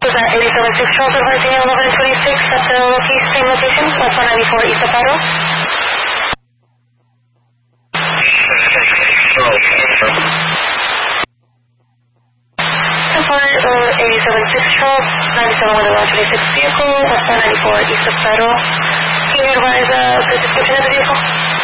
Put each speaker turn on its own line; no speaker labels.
is at 876 Charles advising you 1126 at the same location, plus 194 East of Battle. Support 876 Charles, 97 with a 126 vehicle, plus 194 East of Battle. Can you advise the description of the vehicle?